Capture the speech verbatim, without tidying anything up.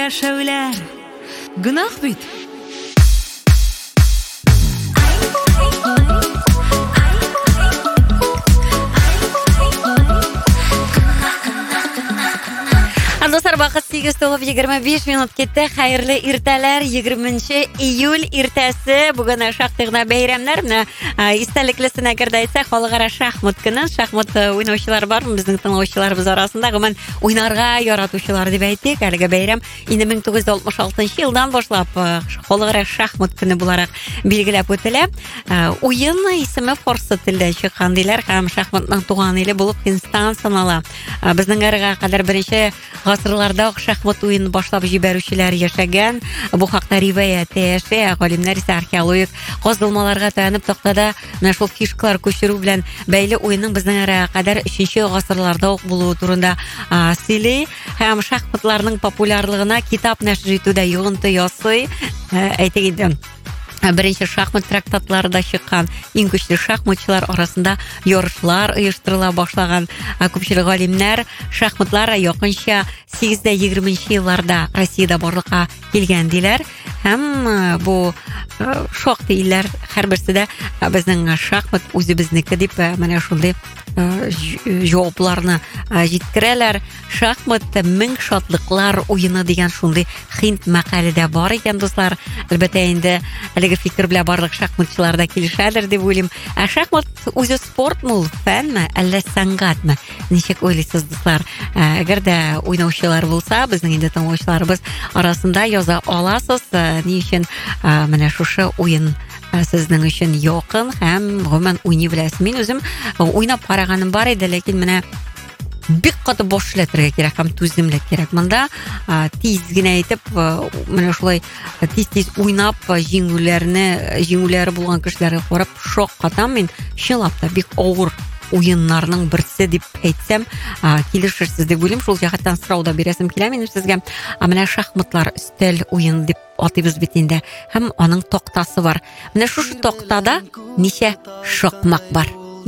яшәүләр гөнаһ бит. Достар, вакыт сигез толып егерме биш минут кетті. Хәерле иртәләр, егерменче июль иртәсе. Бүген шактый гына бәйрәмнәр. Менә истәлеклесенә гәрдә әйтсәк, халыкара шахмат көне. Шахмат уйнаучылар бармы безнең тыңлаучыларыбыз арасында? Гомумән уйнарга яратучылар дип әйтик. Әлеге бәйрәм инде мең тугыз йөз алтмыш алтынчы елдан башлап халыкара шахмат көне буларак билгеләп үтелә. Уен исеме фарс телендә чыккан диләр һәм шахматның туган иле булып Хинстан санала. Безнең арага кадәр беренче гасырларда шахмат уен башлап җибәрүчеләр яшәгән. Бу хакта риваят яшә, галимнәр исә археологик казылмаларга таянып тактада менә шул фишкалар күчерү белән бәйле уенның безнең арага кадәр өченче гасырларда ук булуы турында сөйли. Һәм шахматларның популярлыгына китап нәшр итүдә йогынты ясый. Әйтик инде, беренче шахмат трактатлары да чыккан. Иң көчле шахматчылар арасында ярышлар оештырыла башлаган. Күпчелек галимнәр шахматлар якынча сигез дә егерменче елларда Россиядә барлыкка килгән диләр. Һәм бу шактый илләр һәрберсе дә безнең шахмат үзебезнеке дип менә шундый җавапларны җиткерәләр. Шахмат мең шатлыклар уены дигән шундый Һинд мәкаләдә бар икән, дуслар. Әлбәттә инде әлеге фикер белән барлык шахматчылар да килешәдер дип уйлыйм. Ә шахмат үзе спортмы, фәнме, әллә сәнгатьме? Ничек уйлыйсыз, дуслар? Әгәр дә уйнаучылар булса, безнең инде тыңлаучыларыбыз арасында яза аласыз. Ни өчен менә шушы уен сезнең өчен якын һәм гомумән уйный беләсез? Мин үзем уйнап караганым бар иде, ләкин менә бик каты баш эшләтергә кирәк һәм түземлек кирәк. Монда тиз генә итеп, менә шулай тиз-тиз уйнап җиңүләрне, җиңүләре булган кешеләргә карап шок катам. Мин чынлап та бик авыр уеннарның берсе дип әйтсәм, килешерсез дип уйлыйм. Шул җәһәттән сорау да бирәсем килә минем сезгә. Менә шахматлар өстәл уен дип атыйбыз бит инде. Һәм аның тактасы бар. Менә шушы тактада ничә шахмат бар?